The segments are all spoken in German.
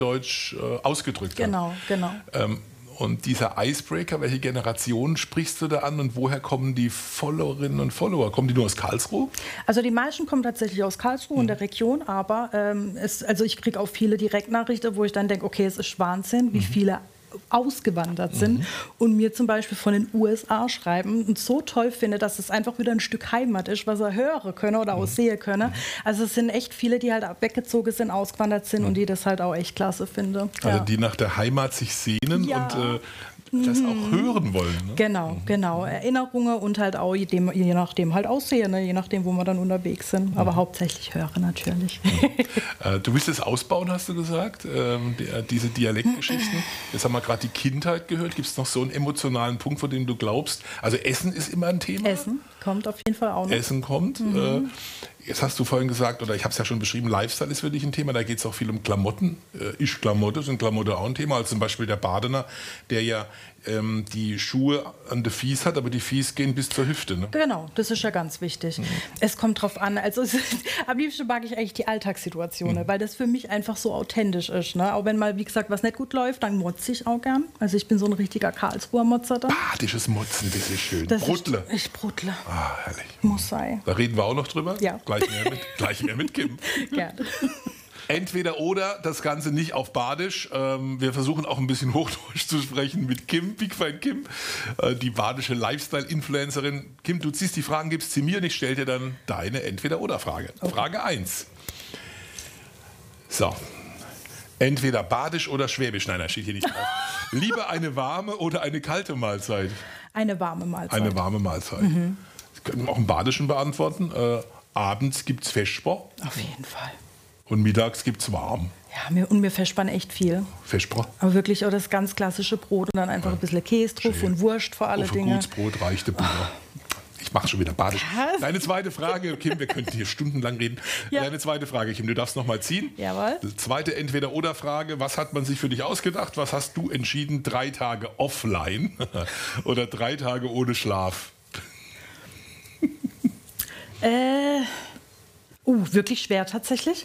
Deutsch ausgedrückt hat. Genau. Und dieser Icebreaker, welche Generation sprichst du da an und woher kommen die Followerinnen und Follower? Kommen die nur aus Karlsruhe? Also die meisten kommen tatsächlich aus Karlsruhe und der Region, aber also ich kriege auch viele Direktnachrichten, wo ich dann denke, okay, es ist Wahnsinn, wie viele ausgewandert sind und mir zum Beispiel von den USA schreiben und so toll finde, dass es einfach wieder ein Stück Heimat ist, was er hören können oder auch sehen können. Also es sind echt viele, die halt weggezogen sind, ausgewandert sind und die das halt auch echt klasse finden. Also die nach der Heimat sich sehnen und das auch hören wollen. Ne? Genau. Erinnerungen und halt auch je nachdem halt aussehen, ne? Je nachdem, wo wir dann unterwegs sind. Aber hauptsächlich hören natürlich. Du willst es ausbauen, hast du gesagt, diese Dialektgeschichten. Jetzt haben wir gerade die Kindheit gehört. Gibt es noch so einen emotionalen Punkt, von dem du glaubst? Also Essen ist immer ein Thema. Essen kommt auf jeden Fall auch noch. Essen kommt. Jetzt hast du vorhin gesagt, oder ich habe es ja schon beschrieben, Lifestyle ist für dich ein Thema. Da geht es auch viel um Klamotten. Sind Klamotten auch ein Thema. Also zum Beispiel der Badener, der ja die Schuhe an den Fies hat, aber die Fies gehen bis zur Hüfte. Ne? Genau, das ist ja ganz wichtig. Es kommt drauf an. Also am liebsten mag ich eigentlich die Alltagssituationen, weil das für mich einfach so authentisch ist. Ne? Auch wenn mal, wie gesagt, was nicht gut läuft, dann motze ich auch gern. Also ich bin so ein richtiger Karlsruher Motzer da. Badisches Motzen, das ist schön. Brudle. Ich brudle. Ah, herrlich. Muss sein. Da reden wir auch noch drüber? Ja. Gleich mehr mit Kim. Gerne. Entweder oder, das Ganze nicht auf Badisch. Wir versuchen auch ein bisschen Hochdeutsch zu sprechen mit Kim, Big Fan Kim, die badische Lifestyle-Influencerin. Kim, du ziehst die Fragen, gibst sie mir und ich stelle dir dann deine Entweder-oder-Frage. Okay. Frage 1. So. Entweder Badisch oder Schwäbisch. Nein, das steht hier nicht drauf. Lieber eine warme oder eine kalte Mahlzeit? Eine warme Mahlzeit. Eine warme Mahlzeit. Das können wir auch im Badischen beantworten. Abends gibt es Vesper. Auf jeden Fall. Und mittags gibt es warm. Ja, und mir verspann echt viel. Vesper? Aber wirklich auch das ganz klassische Brot und dann einfach ein bisschen Käse drauf und Wurst vor alle Dinge. Gutsbrot, reichte Butter. Ich mache schon wieder Badisch. Deine zweite Frage, Kim, wir könnten hier stundenlang reden. Ja. Deine zweite Frage, Kim, du darfst noch mal ziehen. Jawohl. Zweite Entweder-oder-Frage, was hat man sich für dich ausgedacht? Was hast du entschieden? 3 Tage offline oder 3 Tage ohne Schlaf? Wirklich schwer tatsächlich.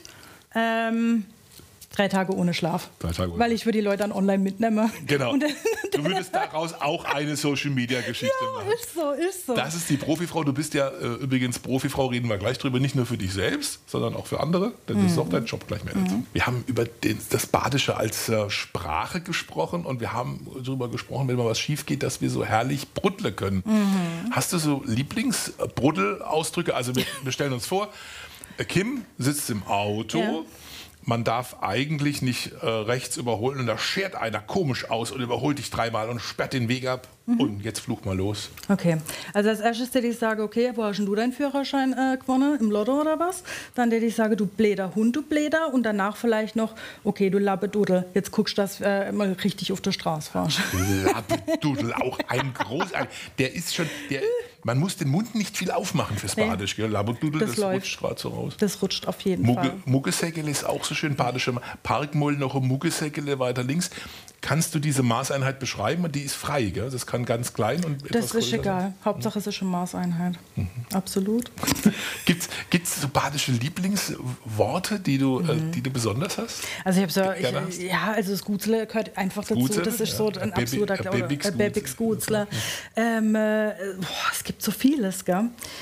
3 Tage ohne Schlaf. 3 Tage ohne. Weil ich würde die Leute dann online mitnehmen. Genau. Du würdest daraus auch eine Social-Media-Geschichte machen. Ist so. Das ist die Profifrau. Du bist ja übrigens Profifrau, reden wir gleich drüber, nicht nur für dich selbst, sondern auch für andere. Denn das ist auch dein Job, gleich mehr dazu. Wir haben über das Badische als Sprache gesprochen und wir haben darüber gesprochen, wenn mal was schief geht, dass wir so herrlich brudle können. Hast du so Lieblings-Bruddel-Ausdrücke? Also wir stellen uns vor, Kim sitzt im Auto. Ja. Man darf eigentlich nicht rechts überholen und da schert einer komisch aus und überholt dich 3-mal und sperrt den Weg ab. Und jetzt fluch mal los. Okay, also als erstes hätte ich sage, okay, wo hast denn du deinen Führerschein gewonnen? Im Lotto oder was? Dann hätte ich sage, du bläder Hund, du bläder. Und danach vielleicht noch, okay, du Labbedudel, jetzt guckst du, dass mal richtig auf der Straße fahrst. Labbedudel, auch ein großartig. Der ist schon, man muss den Mund nicht viel aufmachen fürs Badisch. Gell? Labbedudel, das rutscht gerade so raus. Das rutscht auf jeden Fall. Muggesäckele ist auch so schön badische. Parkmoll noch um Muggesäckele weiter links. Kannst du diese Maßeinheit beschreiben? Die ist frei, gell? Das kann ganz klein und etwas das ist größer egal. sein. Hauptsache es ist schon Maßeinheit. Absolut. Gibt's so badische Lieblingsworte, die du besonders hast? Also ich habe also das Gutzle gehört einfach dazu. Gutzle? Das ist so ein absoluter Bebix Gutzle. Es gibt so vieles, gell?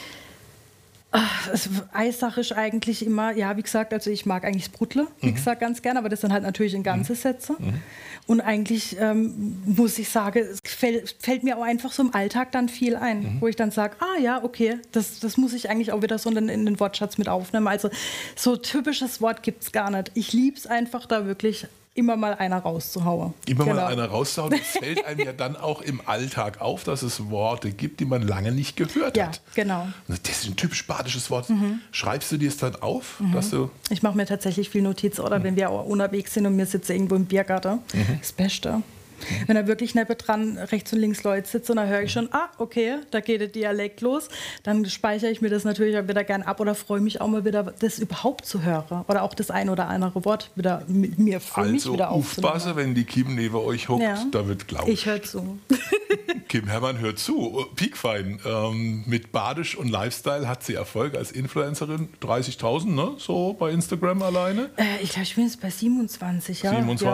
Eissache ist eigentlich immer, ja, wie gesagt, also ich mag eigentlich das Brudle, wie gesagt, ganz gerne, aber das sind halt natürlich in ganze Sätze. Und eigentlich muss ich sagen, es fällt mir auch einfach so im Alltag dann viel ein, wo ich dann sage, okay, das muss ich eigentlich auch wieder so in den Wortschatz mit aufnehmen. Also so typisches Wort gibt es gar nicht. Ich liebe es einfach da wirklich immer mal einer rauszuhauen. Mal einer rauszuhauen. Es fällt einem ja dann auch im Alltag auf, dass es Worte gibt, die man lange nicht gehört hat. Ja, genau. Das ist ein typisch badisches Wort. Schreibst du dir es dann auf? Dass du ich mache mir tatsächlich viel Notizen, oder wenn wir auch unterwegs sind und wir sitzen irgendwo im Biergarten. Das Beste. Wenn da wirklich nebendran rechts und links Leute sitzen, dann höre ich schon, okay, da geht der Dialekt los. Dann speichere ich mir das natürlich auch wieder gern ab oder freue mich auch mal wieder, das überhaupt zu hören. Oder auch das ein oder andere Wort wieder mit mir für mich wieder aufzunehmen. Also aufpassen, wenn die Kim neben euch hockt, da wird glaubt. Ich höre zu. Kim Herrmann hört zu. Piekfein. Mit Badisch und Lifestyle hat sie Erfolg als Influencerin. 30.000, ne? So bei Instagram alleine. Ich glaube, ich bin jetzt bei 27, ja. 27.